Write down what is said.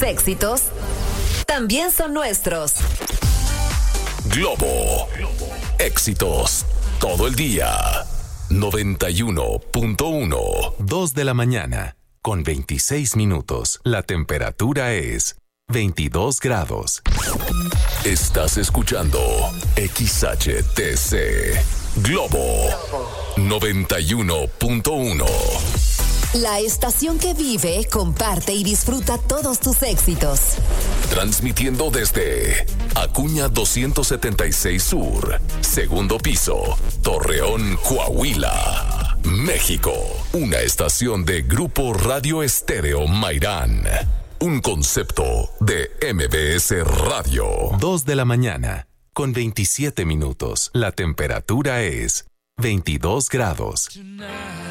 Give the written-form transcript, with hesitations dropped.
tus éxitos también son nuestros. Globo. Éxitos todo el día. 91.1. 2 de la mañana, con 26 minutos. La temperatura es 22 grados. Estás escuchando XHTC. Globo 91.1. La estación que vive, comparte y disfruta todos tus éxitos. Transmitiendo desde Acuña 276 Sur, segundo piso, Torreón, Coahuila, México. Una estación de Grupo Radio Estéreo Mairán. Un concepto de MBS Radio. 2 de la mañana, con 27 minutos. La temperatura es 22 grados. Tonight.